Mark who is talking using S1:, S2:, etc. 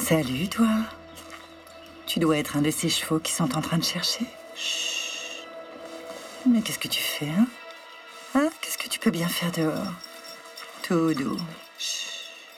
S1: Salut, toi. Tu dois être un de ces chevaux qui sont en train de chercher. Chut. Mais qu'est-ce que tu fais, hein? Qu'est-ce que tu peux bien faire dehors? Tout doux.